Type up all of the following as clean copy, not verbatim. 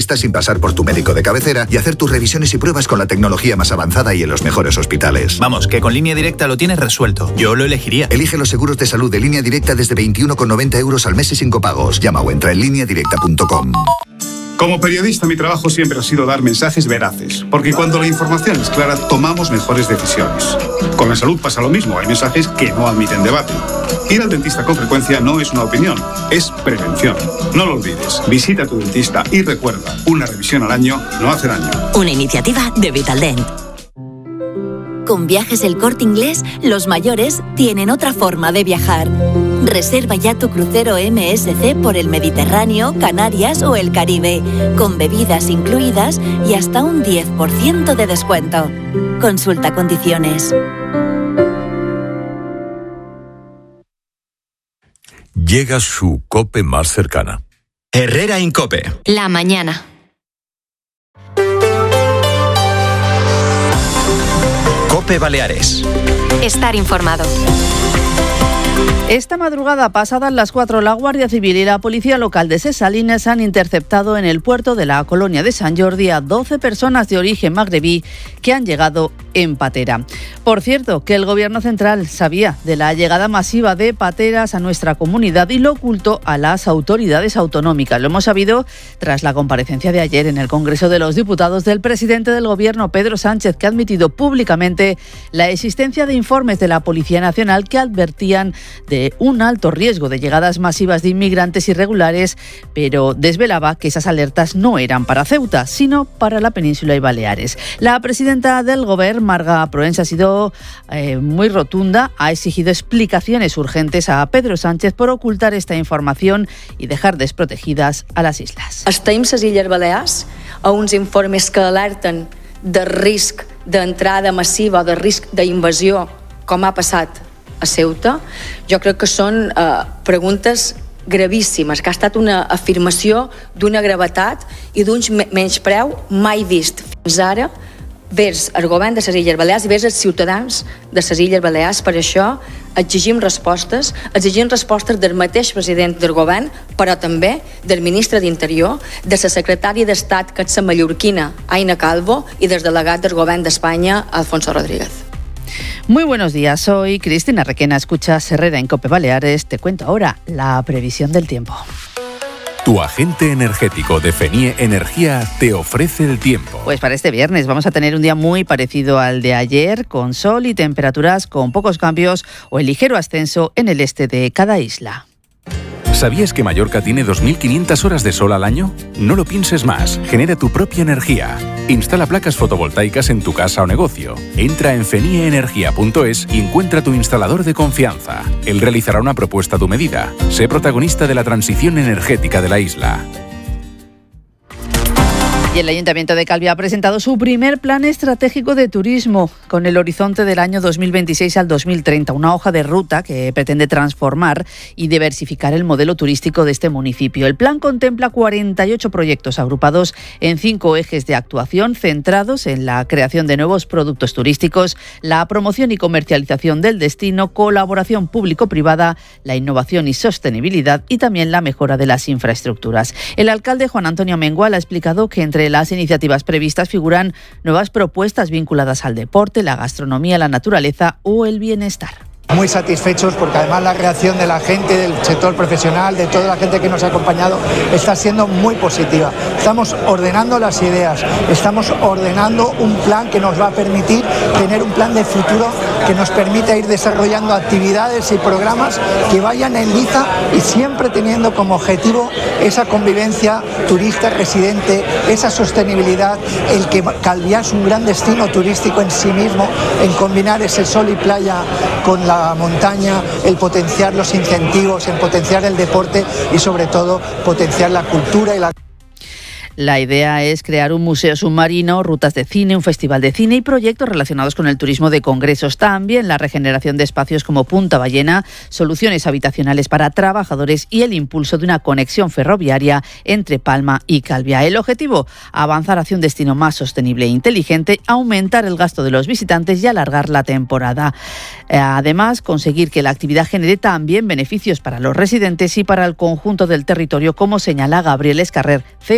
dentista sin pasar por tu médico de cabecera y hacer tus revisiones y pruebas con la tecnología más avanzada y en los mejores hospitales. Vamos, que con Línea Directa lo tienes resuelto. Yo lo elegiría. Elige los seguros de salud de Línea Directa desde 21,90 euros al mes y sin copagos. Llama o entra en lineadirecta.com. Como periodista, mi trabajo siempre ha sido dar mensajes veraces, porque cuando la información es clara, tomamos mejores decisiones. Con la salud pasa lo mismo, hay mensajes que no admiten debate. Ir al dentista con frecuencia no es una opinión, es prevención. No lo olvides, visita a tu dentista y recuerda, una revisión al año no hace daño. Una iniciativa de Vitaldent. Con Viajes El Corte Inglés, los mayores tienen otra forma de viajar. Reserva ya tu crucero MSC por el Mediterráneo, Canarias o el Caribe, con bebidas incluidas y hasta un 10% de descuento. Consulta condiciones. Llega su COPE más cercana. Herrera Incope. La mañana. COPE Baleares. Estar informado. Esta madrugada, pasadas las 4, la Guardia Civil y la Policía Local de Ses Salines han interceptado en el puerto de la colonia de Sant Jordi a 12 personas de origen magrebí que han llegado en patera. Por cierto, que el Gobierno central sabía de la llegada masiva de pateras a nuestra comunidad y lo ocultó a las autoridades autonómicas. Lo hemos sabido tras la comparecencia de ayer en el Congreso de los Diputados del presidente del Gobierno, Pedro Sánchez, que ha admitido públicamente la existencia de informes de la Policía Nacional que advertían de un alto riesgo de llegadas masivas de inmigrantes irregulares, pero desvelaba que esas alertas no eran para Ceuta, sino para la península y Baleares. La presidenta del Gobierno, Marga Proens, ha sido muy rotunda, ha exigido explicaciones urgentes a Pedro Sánchez por ocultar esta información y dejar desprotegidas a las islas. Estem les Illes Balears a uns informes que alerten de risc d'entrada massiva o de risc d'invasió, com ha passat a Ceuta. Jo crec que són preguntes gravíssimes, que ha estat una afirmació d'una gravetat i d'un menyspreu mai vist fins ara vers el govern de les Illes Balears i vers els ciutadans de les Illes Balears. Per això exigim respostes del mateix president del govern, però també del ministre d'Interior, de la secretària d'Estat, que és la mallorquina, Aina Calvo, i del delegat del govern d'Espanya, Alfonso Rodríguez. Muy buenos días, soy Cristina Requena, escuchas Herrera en COPE Baleares. Te cuento ahora la previsión del tiempo. Tu agente energético de FENIE Energía te ofrece el tiempo. Pues para este viernes vamos a tener un día muy parecido al de ayer, con sol y temperaturas con pocos cambios o el ligero ascenso en el este de cada isla. ¿Sabías que Mallorca tiene 2.500 horas de sol al año? No lo pienses más, genera tu propia energía. Instala placas fotovoltaicas en tu casa o negocio. Entra en fenieenergia.es y encuentra tu instalador de confianza. Él realizará una propuesta a tu medida. Sé protagonista de la transición energética de la isla. Y el Ayuntamiento de Calviá ha presentado su primer plan estratégico de turismo con el horizonte del año 2026 al 2030, una hoja de ruta que pretende transformar y diversificar el modelo turístico de este municipio. El plan contempla 48 proyectos agrupados en 5 ejes de actuación centrados en la creación de nuevos productos turísticos, la promoción y comercialización del destino, colaboración público-privada, la innovación y sostenibilidad y también la mejora de las infraestructuras. El alcalde Juan Antonio Mengual ha explicado que entre las iniciativas previstas figuran nuevas propuestas vinculadas al deporte, la gastronomía, la naturaleza o el bienestar. Muy satisfechos porque además la reacción de la gente, del sector profesional, de toda la gente que nos ha acompañado, está siendo muy positiva. Estamos ordenando las ideas, estamos ordenando un plan que nos va a permitir tener un plan de futuro que nos permita ir desarrollando actividades y programas que vayan en liza y siempre teniendo como objetivo esa convivencia turista-residente, esa sostenibilidad, el que Calviá es un gran destino turístico en sí mismo, en combinar ese sol y playa con la montaña, el potenciar los incentivos, el potenciar el deporte y sobre todo potenciar la cultura y la... La idea es crear un museo submarino, rutas de cine, un festival de cine y proyectos relacionados con el turismo de congresos. También la regeneración de espacios como Punta Ballena, soluciones habitacionales para trabajadores y el impulso de una conexión ferroviaria entre Palma y Calviá. El objetivo, avanzar hacia un destino más sostenible e inteligente, aumentar el gasto de los visitantes y alargar la temporada. Además, conseguir que la actividad genere también beneficios para los residentes y para el conjunto del territorio, como señala Gabriel Escarrer, CEO de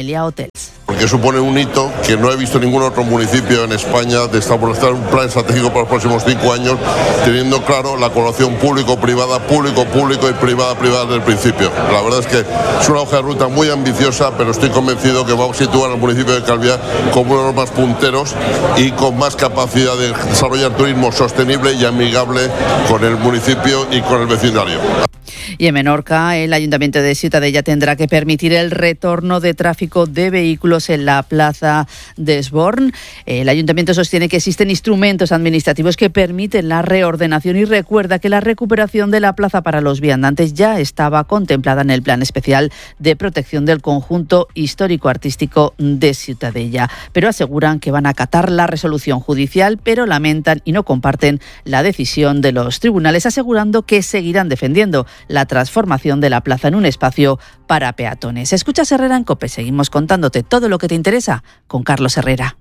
Meliá Hotels. Porque supone un hito que no he visto en ningún otro municipio en España de establecer un plan estratégico para los próximos 5 años, teniendo claro la colaboración público-privada y privada-privada desde el principio. La verdad es que es una hoja de ruta muy ambiciosa, pero estoy convencido que vamos a situar al municipio de Calviá como uno de los más punteros y con más capacidad de desarrollar turismo sostenible y amigable con el municipio y con el vecindario. Y en Menorca, el Ayuntamiento de Ciutadella tendrá que permitir el retorno de tráfico de vehículos en la plaza de Esborn. El Ayuntamiento sostiene que existen instrumentos administrativos que permiten la reordenación y recuerda que la recuperación de la plaza para los viandantes ya estaba contemplada en el Plan Especial de Protección del Conjunto Histórico-Artístico de Ciutadella. Pero aseguran que van a acatar la resolución judicial, pero lamentan y no comparten la decisión de los tribunales, asegurando que seguirán defendiendo la transformación de la plaza en un espacio para peatones. Escuchas Herrera en COPE. Seguimos contándote todo lo que te interesa con Carlos Herrera.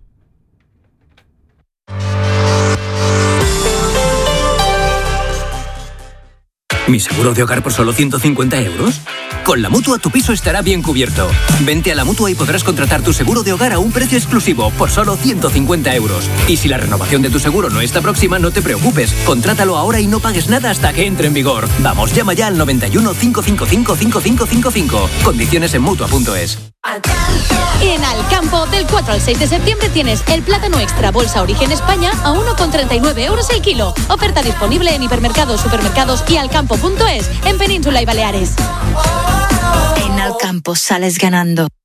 ¿Mi seguro de hogar por solo 150 euros? Con la Mutua tu piso estará bien cubierto. Vente a la Mutua y podrás contratar tu seguro de hogar a un precio exclusivo por solo 150 euros. Y si la renovación de tu seguro no está próxima, no te preocupes. Contrátalo ahora y no pagues nada hasta que entre en vigor. Vamos, llama ya al 91 555 5555. Condiciones en Mutua.es. En Alcampo, del 4 al 6 de septiembre tienes el plátano extra bolsa Origen España a 1,39 euros el kilo. Oferta disponible en hipermercados, supermercados y alcampo.es en Península y Baleares. En Alcampo sales ganando.